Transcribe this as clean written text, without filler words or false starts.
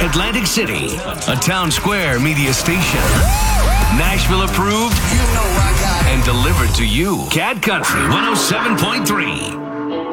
Atlantic City, a Town Square media station. Nashville approved You know I got it. and delivered to you. Cat Country 107.3.